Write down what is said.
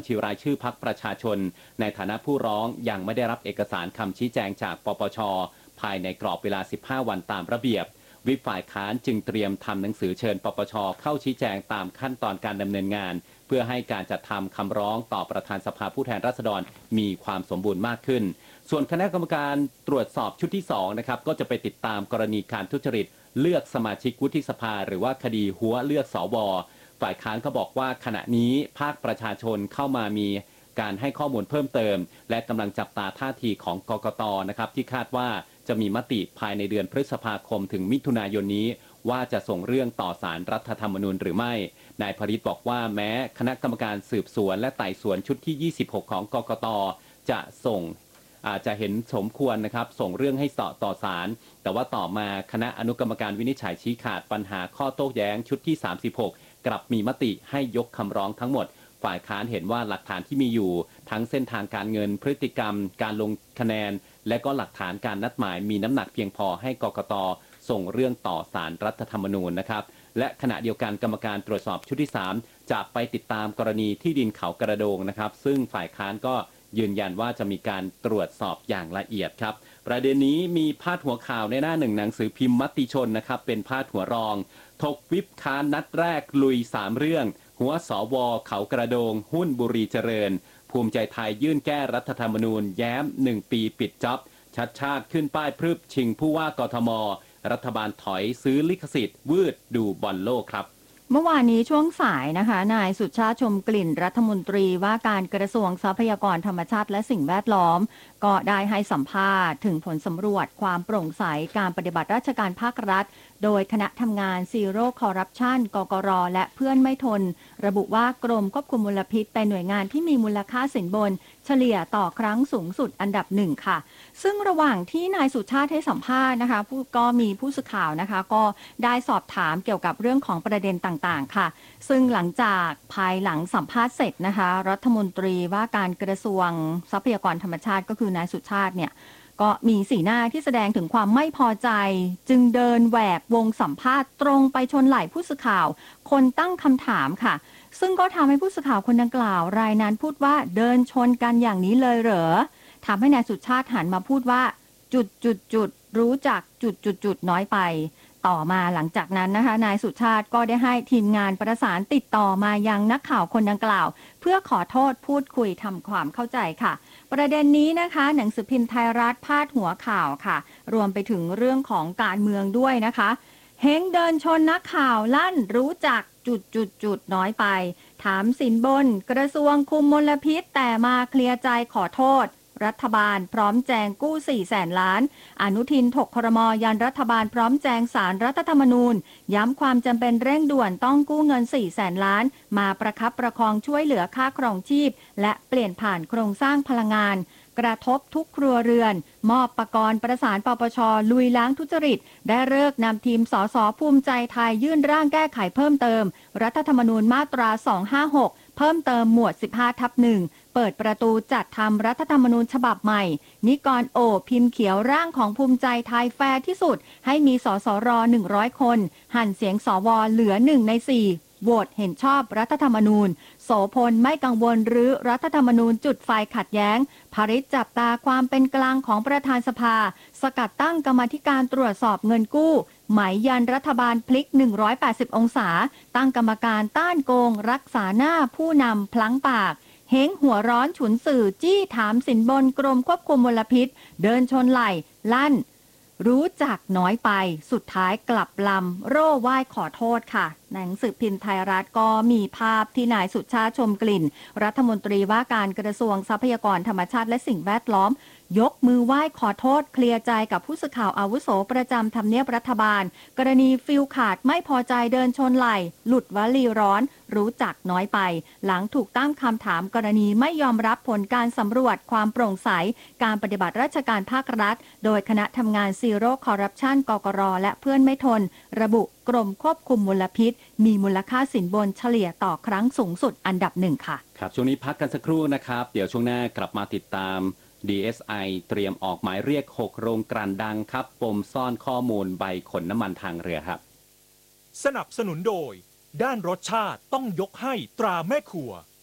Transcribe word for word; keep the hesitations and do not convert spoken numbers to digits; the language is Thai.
ชีรายชื่อพรรคประชาชนในฐานะผู้ร้องยังไม่ได้รับเอกสารคำชี้แจงจากปปช.ภายในกรอบเวลาสิบห้าวันตามระเบียบวิปฝ่ายค้านจึงเตรียมทำหนังสือเชิญปปช.เข้าชี้แจงตามขั้นตอนการดำเนินงานเพื่อให้การจัดทำคำร้องต่อประธานสภาผู้แทนราษฎรมีความสมบูรณ์มากขึ้นส่วนคณะกรรมการตรวจสอบชุดที่สองนะครับก็จะไปติดตามกรณีการทุจริตเลือกสมาชิกวุฒิสภาหรือว่าคดีหัวเลือกสวฝ่ายค้านก็บอกว่าขณะนี้ภาคประชาชนเข้ามามีการให้ข้อมูลเพิ่มเติมและกำลังจับตาท่าทีของกกต.นะครับที่คาดว่าจะมีมติภายในเดือนพฤษภาคมถึงมิถุนายนนี้ว่าจะส่งเรื่องต่อศาลรัฐธรรมนูญหรือไม่นายพริตบอกว่าแม้คณะกรรมการสืบสวนและไต่สวนชุดที่ยี่สิบหกของกกต.จะส่งอาจจะเห็นสมควรนะครับส่งเรื่องให้ต่อต่อศาลแต่ว่าต่อมาคณะอนุกรรมการวินิจฉัยชี้ขาดปัญหาข้อโต้แย้งชุดที่สามสิบหกกลับมีมติให้ยกคำร้องทั้งหมดฝ่ายค้านเห็นว่าหลักฐานที่มีอยู่ทั้งเส้นทางการเงินพฤติกรรมการลงคะแนนและก็หลักฐานการนัดหมายมีน้ำหนักเพียงพอให้กกต.ส่งเรื่องต่อศาลรัฐธรรมนูญนะครับและขณะเดียวกันกรรมการตรวจสอบชุดที่สามจะไปติดตามกรณีที่ดินเขากระโดงนะครับซึ่งฝ่ายค้านก็ยืนยันว่าจะมีการตรวจสอบอย่างละเอียดครับประเด็นนี้มีพาดหัวข่าวในหน้าหนึ่งหนังสือพิมพ์มติชนนะครับเป็นพาดหัวรองถกวิปค้านนัดแรกลุยสามเรื่องหัวสวเขากระโดงหุ้นบุรีเจริญภูมิใจไทยยื่นแก้รัฐธรรมนูญแย้มหนึ่งปีปิดจ็อบชัดชาติขึ้นป้ายพรึบชิงผู้ว่ากทมรัฐบาลถอยซื้อลิขสิทธิ์วืดดูบอลโลกครับเมื่อวานนี้ช่วงสายนะคะนายสุชาติชมกลิ่นรัฐมนตรีว่าการกระทรวงทรัพยากรธรรมชาติและสิ่งแวดล้อมก็ได้ให้สัมภาษณ์ถึงผลสำรวจความโปร่งใสการปฏิบัติราชการภาครัฐโดยคณะทำงานซีโร่คอร์รัปชันกกรและเพื่อนไม่ทนระบุว่ากรมควบคุมมลพิษเป็นหน่วยงานที่มีมูลค่าสินบนเฉลี่ยต่อครั้งสูงสุดอันดับหนึ่งค่ะซึ่งระหว่างที่นายสุชาติให้สัมภาษณ์นะคะก็มีผู้สื่อข่าวนะคะก็ได้สอบถามเกี่ยวกับเรื่องของประเด็นต่างๆค่ะซึ่งหลังจากภายหลังสัมภาษณ์เสร็จนะคะรัฐมนตรีว่าการกระทรวงทรัพยากรธรรมชาติก็คือนายสุชาติเนี่ยก็มีสีหน้าที่แสดงถึงความไม่พอใจจึงเดินแหวกวงสัมภาษณ์ตรงไปชนไหล่ผู้สื่อข่าวคนตั้งคำถามค่ะซึ่งก็ทำให้ผู้สื่อข่าวคนดังกล่าวรายนั้นพูดว่าเดินชนกันอย่างนี้เลยเหรอทำให้นายสุชาติหันมาพูดว่าจุดจุดจุดรู้จักจุดจุดจุดน้อยไปต่อมาหลังจากนั้นนะคะนายสุชาติก็ได้ให้ทีมงานประสานติดต่อมายังนักข่าวคนดังกล่าวเพื่อขอโทษพูดคุยทำความเข้าใจค่ะประเด็นนี้นะคะหนังสือพิมพ์ไทยรัฐพาดหัวข่าวค่ะรวมไปถึงเรื่องของการเมืองด้วยนะคะเฮงเดินชนนักข่าวลั่นรู้จักจุดจุดจุดน้อยไปถามสินบนกระทรวงคุมมลพิษแต่มาเคลียร์ใจขอโทษรัฐบาลพร้อมแจงกู้สี่แสนล้านอนุทินถกครม.ยันรัฐบาลพร้อมแจงศาลรัฐธรรมนูญย้ำความจำเป็นเร่งด่วนต้องกู้เงินสี่แสนล้านมาประคับประคองช่วยเหลือค่าครองชีพและเปลี่ยนผ่านโครงสร้างพลังงานกระทบทุกครัวเรือนมอบปกรณ์ประสานปปช.ลุยล้างทุจริตได้เลิกนำทีมสสภูมิใจไทยยื่นร่างแก้ไขเพิ่มเติมรัฐธรรมนูญมาตราสองห้าหกเพิ่มเติมหมวดสิบห้าทับหนึ่งเปิดประตูจัดทำรัฐธรรมนูญฉบับใหม่นิกรโอพิมพ์เขียวร่างของภูมิใจไทยแฟร์ที่สุดให้มีสสรหนึ่งร้อยคนหั่นเสียงสวเหลือหนึ่งในสี่โหวตเห็นชอบรัฐธรรมนูญโสพลไม่กังวลหรือรัฐธรรมนูญจุดไฟขัดแย้งภริษจับตาความเป็นกลางของประธานสภาสกัดตั้งกรรมาธิการตรวจสอบเงินกู้หมายยันรัฐบาลพลิกหนึ่งร้อยแปดสิบองศาตั้งกรรมการต้านโกงรักษาหน้าผู้นำพลั้งปากเฮงหัวร้อนฉุนสื่อจี้ถามสินบนกรมควบคุมมลพิษเดินชนไหล่ลั่นรู้จักน้อยไปสุดท้ายกลับลำโร่ไหว้ขอโทษค่ะหนังสือพิมพ์ไทยรัฐก็มีภาพที่นายสุชาติชมกลิ่นรัฐมนตรีว่าการกระทรวงทรัพยากรธรรมชาติและสิ่งแวดล้อมยกมือไหว้ขอโทษเคลียร์ใจกับผู้สื่อข่าวอาวุโสประจำทำเนียบรัฐบาลกรณีฟิลขาดไม่พอใจเดินชนไหล่หลุดวลีร้อนรู้จักน้อยไปหลังถูกตั้งคำถามกรณีไม่ยอมรับผลการสำรวจความโปร่งใสการปฏิบัติราชการภาครัฐโดยคณะทำงานซีโร่คอร์รัปชันกกรและเพื่อนไม่ทนระบุกรมควบคุมมลพิษมีมูลค่าสินบนเฉลี่ยต่อครั้งสูงสุดอันดับหนึ่งค่ะครับช่วงนี้พักกันสักครู่นะครับเดี๋ยวช่วงหน้ากลับมาติดตาม ดี เอส ไอ เตรียมออกหมายเรียกหกโรงกลั่นดังครับปมซ่อนข้อมูลใบขนน้ำมันทางเรือครับสนับสนุนโดยด้านรสชาติต้องยกให้ตราแม่ครัว